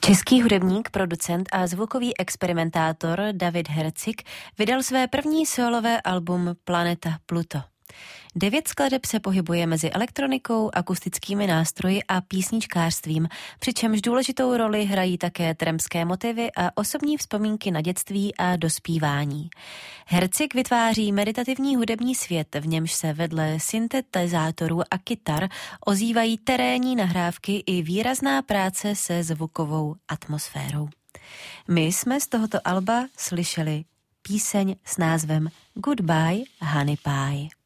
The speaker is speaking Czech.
Český hudebník, producent a zvukový experimentátor David Hercik vydal své první sólové album Planeta Pluto. 9 skladeb se pohybuje mezi elektronikou, akustickými nástroji a písničkářstvím, přičemž důležitou roli hrají také tremské motivy a osobní vzpomínky na dětství a dospívání. Hercik vytváří meditativní hudební svět, v němž se vedle syntetizátorů a kytar ozývají terénní nahrávky i výrazná práce se zvukovou atmosférou. My jsme z tohoto alba slyšeli píseň s názvem Goodbye Honey Pie.